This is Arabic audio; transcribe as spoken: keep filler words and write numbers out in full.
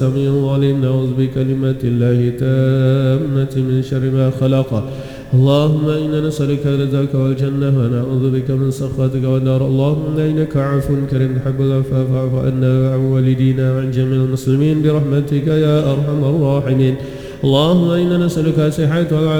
السميع العليم. نعوذ بكلمات الله تامة من شر ما خلق. اللهم إنا نسألك رضاك والجنة ونعوذ بك من سخطك والنار. اللهم إنك عفو كريم تحب العفو فاعف عنا وعن والدينا وعن جميع المسلمين برحمتك يا أرحم الراحمين. اللهم إنا نسألك الصحة والعافية